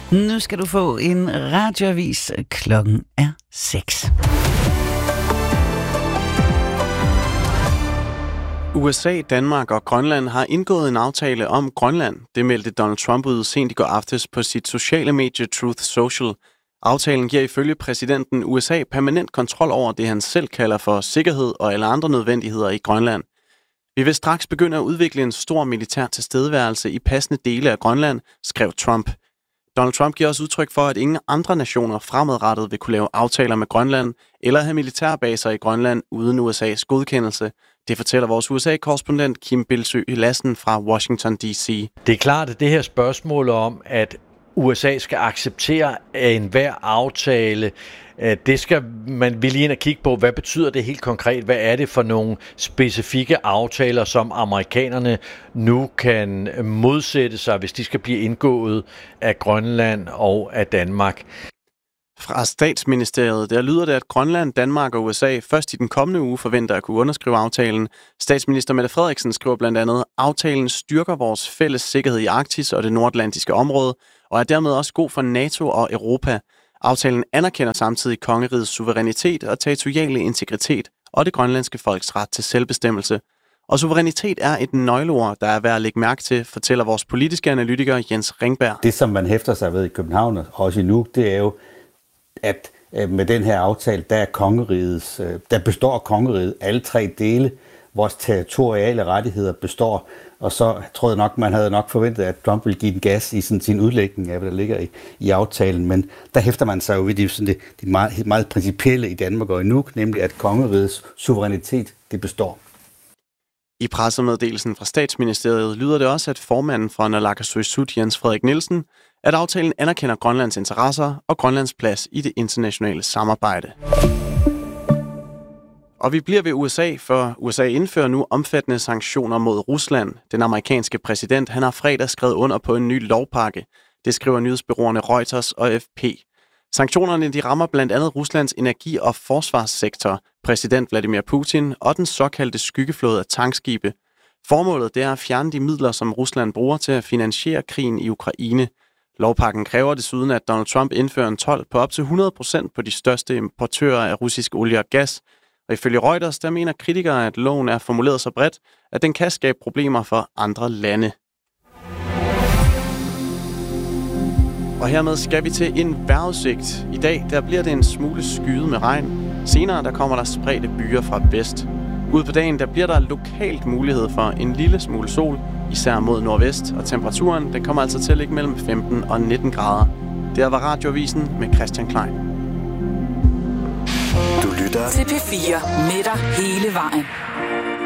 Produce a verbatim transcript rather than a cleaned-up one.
Nu skal du få en radioavis. Klokken er seks. U S A, Danmark og Grønland har indgået en aftale om Grønland. Det meldte Donald Trump ud sent i går aftes på sit sociale medie Truth Social. Aftalen giver ifølge præsidenten U S A permanent kontrol over det, han selv kalder for sikkerhed og alle andre nødvendigheder i Grønland. Vi vil straks begynde at udvikle en stor militær tilstedeværelse i passende dele af Grønland, skrev Trump. Donald Trump giver også udtryk for, at ingen andre nationer fremadrettet vil kunne lave aftaler med Grønland eller have militærbaser i Grønland uden U S A's godkendelse. Det fortæller vores U S A-korrespondent Kim Bildsøe Lassen fra Washington D C. Det er klart, at det her spørgsmål om, at U S A skal acceptere enhver aftale, det skal man vil lige ind og kigge på. Hvad betyder det helt konkret? Hvad er det for nogle specifikke aftaler, som amerikanerne nu kan modsætte sig, hvis de skal blive indgået af Grønland og af Danmark? Fra Statsministeriet, der lyder det, at Grønland, Danmark og U S A først i den kommende uge forventer at kunne underskrive aftalen. Statsminister Mette Frederiksen skriver blandt andet, at aftalen styrker vores fælles sikkerhed i Arktis og det nordatlantiske område, og er dermed også god for NATO og Europa. Aftalen anerkender samtidig kongerigets suverænitet og territoriale integritet og det grønlandske folks ret til selvbestemmelse. Og suverænitet er et nøgleord, der er værd at lægge mærke til, fortæller vores politiske analytiker Jens Ringberg. Det, som man hæfter sig ved i København og også i Nuuk, det er jo, at med den her aftale, der er kongerigets, der består kongeriget alle tre dele. Vores territoriale rettigheder består, og så tror jeg nok, man havde nok forventet, at Trump ville give den gas i sådan sin udlægning af, hvad der ligger i, i aftalen. Men der hæfter man sig jo ved det, sådan det, det meget, meget principielle i Danmark og i Nuuk, nemlig at kongerigets suverænitet, det består. I pressemeddelelsen fra Statsministeriet lyder det også, at formanden for Naalakkersuisut, Jens Frederik Nielsen, at aftalen anerkender Grønlands interesser og Grønlands plads i det internationale samarbejde. Og vi bliver ved U S A, for U S A indfører nu omfattende sanktioner mod Rusland. Den amerikanske præsident, han har fredag skrevet under på en ny lovpakke. Det skriver nyhedsbureauerne Reuters og F P. Sanktionerne de rammer blandt andet Ruslands energi- og forsvarssektor, præsident Vladimir Putin og den såkaldte skyggeflåde af tankskibe. Formålet det er at fjerne de midler, som Rusland bruger til at finansiere krigen i Ukraine. Lovpakken kræver desuden, at Donald Trump indfører en told på op til hundrede procent på de største importører af russisk olie og gas. Og ifølge Reuters, der mener kritikere, at loven er formuleret så bredt, at den kan skabe problemer for andre lande. Og hermed skal vi til en vejrudsigt. I dag der bliver det en smule skyet med regn. Senere der kommer der spredte byer fra vest. Ude på dagen der bliver der lokalt mulighed for en lille smule sol, især mod nordvest, og temperaturen den kommer altså til at ligge mellem femten og nitten grader. Det var Radioavisen med Christian Klein. Du lytter til P fire med dig hele vejen.